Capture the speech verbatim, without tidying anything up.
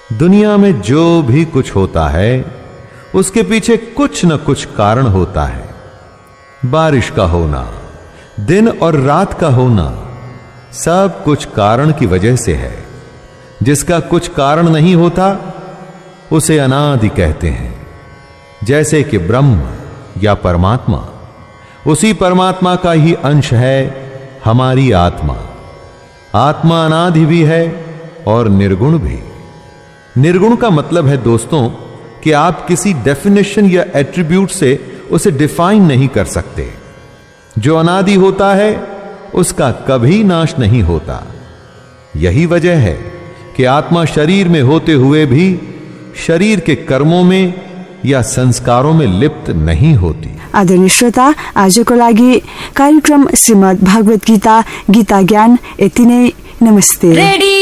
दुनिया में जो भी कुछ होता है उसके पीछे कुछ न कुछ कारण होता है। बारिश का होना, दिन और रात का होना, सब कुछ कारण की वजह से है। जिसका कुछ कारण नहीं होता उसे अनादि कहते हैं। जैसे कि ब्रह्म या परमात्मा, उसी परमात्मा का ही अंश है हमारी आत्मा। आत्मा अनादि भी है और निर्गुण भी। निर्गुण का मतलब है दोस्तों कि आप किसी डेफिनेशन या एट्रीब्यूट से उसे डिफाइन नहीं कर सकते। जो अनादि होता है उसका कभी नाश नहीं होता। यही वजह है कि आत्मा शरीर में होते हुए भी शरीर के कर्मों में या संस्कारों में लिप्त नहीं होती। आदरणीय श्रोता, आजको लागि कार्यक्रम श्रीमद् भागवत गीता गीता ज्ञान यति नै। नमस्ते।